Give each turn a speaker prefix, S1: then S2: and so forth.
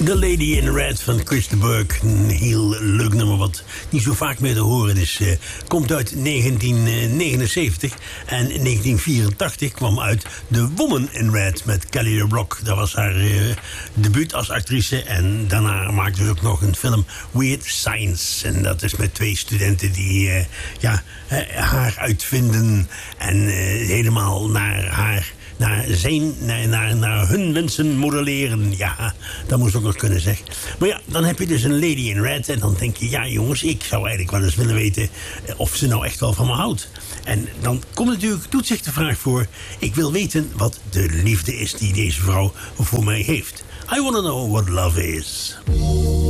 S1: The Lady in Red van Chris de Burgh. Een heel leuk nummer wat niet zo vaak meer te horen is. Komt uit 1979. En in 1984 kwam uit The Woman in Red met Kelly LeBrock. Dat was haar debuut als actrice. En daarna maakte ze ook nog een film Weird Science. En dat is met twee studenten die haar uitvinden. En helemaal naar hun wensen modelleren. Ja, dat moest ook nog kunnen zeggen. Maar ja, dan heb je dus een Lady in Red. En dan denk je, ja jongens, ik zou eigenlijk wel eens willen weten of ze nou echt wel van me houdt. En dan doet zich de vraag voor. Ik wil weten wat de liefde is die deze vrouw voor mij heeft. I want to know what love is.